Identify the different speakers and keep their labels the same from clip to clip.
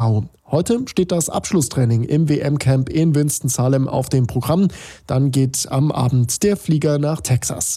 Speaker 1: Aarau. Heute steht das Abschlusstraining im WM-Camp in Winston-Salem auf dem Programm. Dann geht am Abend der Flieger nach Texas.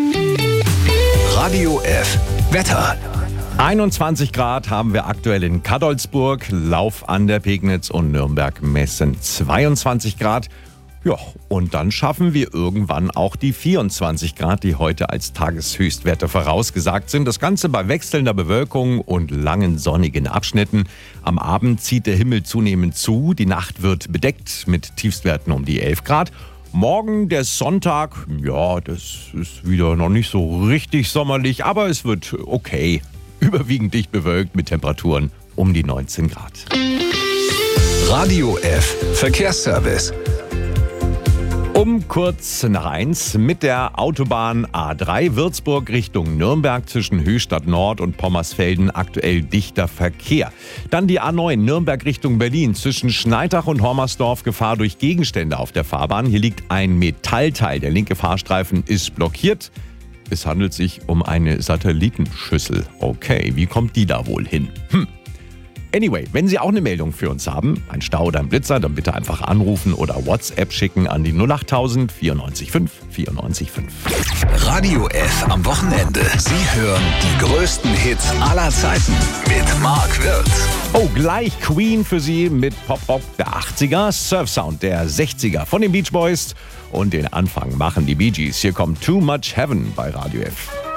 Speaker 2: Radio F. Wetter.
Speaker 3: 21 Grad haben wir aktuell in Cadolzburg, Lauf an der Pegnitz und Nürnberg messen 22 Grad. Ja, und dann schaffen wir irgendwann auch die 24 Grad, die heute als Tageshöchstwerte vorausgesagt sind. Das Ganze bei wechselnder Bewölkung und langen sonnigen Abschnitten. Am Abend zieht der Himmel zunehmend zu. Die Nacht wird bedeckt mit Tiefstwerten um die 11 Grad. Morgen, der Sonntag, ja, das ist wieder noch nicht so richtig sommerlich, aber es wird okay. Überwiegend dicht bewölkt mit Temperaturen um die 19 Grad.
Speaker 2: Radio F. Verkehrsservice.
Speaker 3: Um kurz nach 1 mit der Autobahn A3 Würzburg Richtung Nürnberg zwischen Höchstadt Nord und Pommersfelden aktuell dichter Verkehr. Dann die A9 Nürnberg Richtung Berlin zwischen Schneidach und Hormersdorf Gefahr durch Gegenstände auf der Fahrbahn. Hier liegt ein Metallteil, der linke Fahrstreifen ist blockiert. Es handelt sich um eine Satellitenschüssel. Okay, wie kommt die da wohl hin? Anyway, wenn Sie auch eine Meldung für uns haben, ein Stau oder ein Blitzer, dann bitte einfach anrufen oder WhatsApp schicken an die 08000 94 5 94 5.
Speaker 2: Radio F am Wochenende. Sie hören die größten Hits aller Zeiten mit Mark Wirtz.
Speaker 3: Oh, gleich Queen für Sie mit Pop-Rock der 80er, Surfsound der 60er von den Beach Boys und den Anfang machen die Bee Gees. Hier kommt Too Much Heaven bei Radio F.